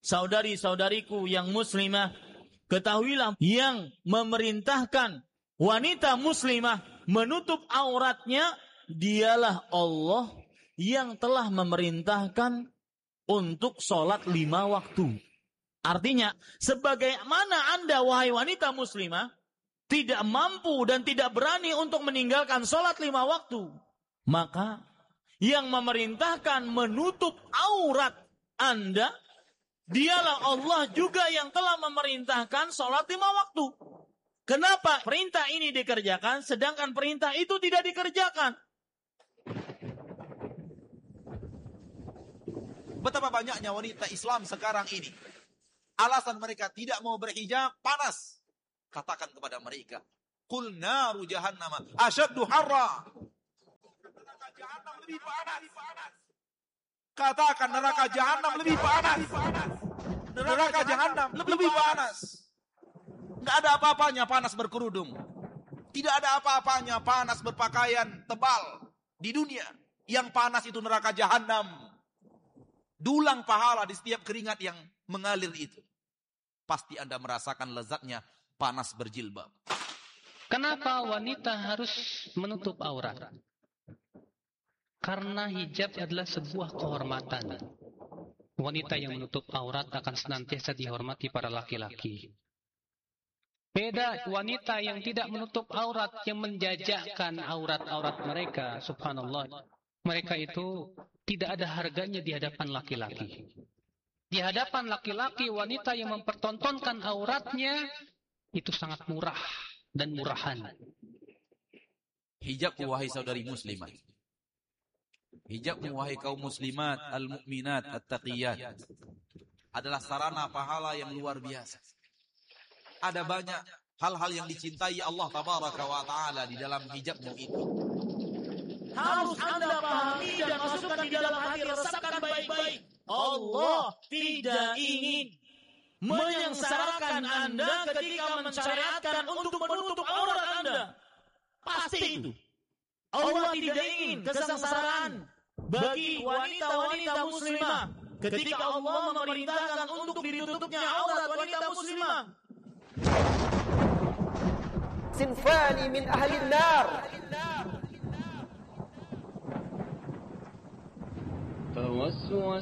saudari-saudariku yang muslimah, ketahuilah yang memerintahkan wanita muslimah menutup auratnya dialah Allah yang telah memerintahkan untuk sholat 5 waktu. Artinya, sebagaimana Anda wahai wanita muslimah tidak mampu dan tidak berani untuk meninggalkan sholat 5 waktu, maka yang memerintahkan menutup aurat Anda dialah Allah juga yang telah memerintahkan sholat 5 waktu. Kenapa perintah ini dikerjakan sedangkan perintah itu tidak dikerjakan? Betapa banyaknya wanita Islam sekarang ini, alasan mereka tidak mau berhijab panas. Katakan kepada mereka, qul naru jahannam asyaddu harra. Neraka jahanam lebih panas. Katakan neraka jahanam lebih panas. Neraka jahanam lebih panas. Enggak ada apa-apanya panas berkerudung. Tidak ada apa-apanya panas berpakaian tebal di dunia. Yang panas itu neraka jahanam. Dulang pahala di setiap keringat yang mengalir itu. Pasti Anda merasakan lezatnya panas berjilbab. Kenapa wanita harus menutup aurat? Karena hijab adalah sebuah kehormatan. Wanita yang menutup aurat akan senantiasa dihormati para laki-laki. Beda wanita yang tidak menutup aurat, yang menjajakkan aurat-aurat mereka, subhanallah. Mereka itu tidak ada harganya di hadapan laki-laki. Di hadapan laki-laki, wanita yang mempertontonkan auratnya itu sangat murah dan murahan. Hijab wahai saudari muslimat. Hijab wahai kaum muslimat, al-mu'minat, at-taqiyat, adalah sarana pahala yang luar biasa. Ada banyak hal-hal yang dicintai Allah tabaraka wa ta'ala di dalam hijabmu itu. Harus Anda pahami dan masukkan di dalam hati, resapkan baik-baik. Allah tidak ingin menyengsarakan Anda ketika mensyariatkan untuk menutup aurat Anda. Pasti itu. Allah tidak ingin kesengsaraan bagi wanita-wanita muslimah ketika Allah memerintahkan untuk ditutupnya aurat wanita muslimah. Sinfani min ahli an-nar. فوسوس